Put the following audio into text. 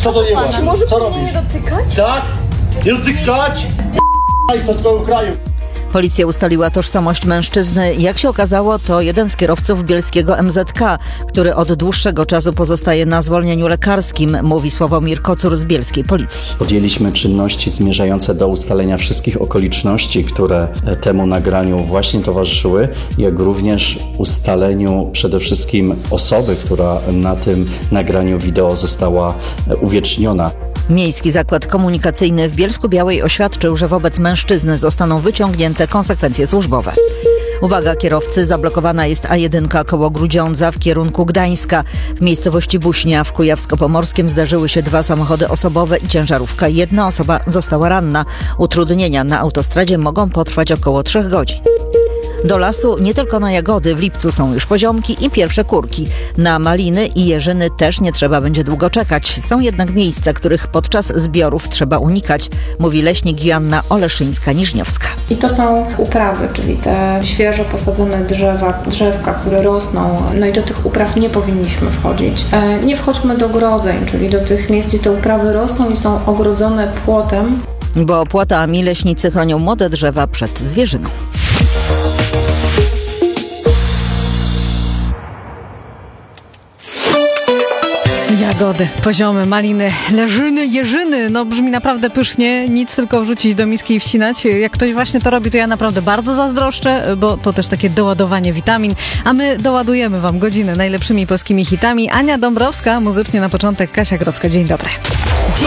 Co to nie ma? Czy może Co mnie robisz? nie dotykać? Tak? Nie dotykać? Państwo z tego kraju. Policja ustaliła tożsamość mężczyzny. Jak się okazało, to jeden z kierowców bielskiego MZK, który od dłuższego czasu pozostaje na zwolnieniu lekarskim, mówi Sławomir Kocur z bielskiej policji. Podjęliśmy czynności zmierzające do ustalenia wszystkich okoliczności, które temu nagraniu właśnie towarzyszyły, jak również ustaleniu przede wszystkim osoby, która na tym nagraniu wideo została uwieczniona. Miejski Zakład Komunikacyjny w Bielsku-Białej oświadczył, że wobec mężczyzny zostaną wyciągnięte konsekwencje służbowe. Uwaga kierowcy, zablokowana jest A1 koło Grudziądza w kierunku Gdańska. W miejscowości Buśnia w Kujawsko-Pomorskim zdarzyły się 2 samochody osobowe i ciężarówka. 1 osoba została ranna. Utrudnienia na autostradzie mogą potrwać około 3 godzin. Do lasu nie tylko na jagody, w lipcu są już poziomki i pierwsze kurki. Na maliny i jeżyny też nie trzeba będzie długo czekać. Są jednak miejsca, których podczas zbiorów trzeba unikać, mówi leśnik Joanna Oleszyńska-Niżniowska. I to są uprawy, czyli te świeżo posadzone drzewka, które rosną. No i do tych upraw nie powinniśmy wchodzić. Nie wchodźmy do ogrodzeń, czyli do tych miejsc, gdzie te uprawy rosną i są ogrodzone płotem. Bo płotami leśnicy chronią młode drzewa przed zwierzyną. Jagody, poziomy, maliny, leżyny, jeżyny. No brzmi naprawdę pysznie. Nic tylko wrzucić do miski i wcinać. Jak ktoś właśnie to robi, to ja naprawdę bardzo zazdroszczę, bo to też takie doładowanie witamin. A my doładujemy wam godzinę najlepszymi polskimi hitami. Ania Dąbrowska, muzycznie na początek Kasia Grodzka. Dzień dobry.